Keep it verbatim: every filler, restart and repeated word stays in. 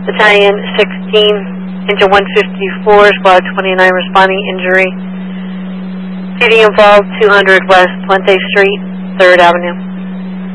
Battalion sixteen, Engine one fifty-four, Squad twenty-nine responding injury. P D involved two hundred West Puente Street, third Avenue.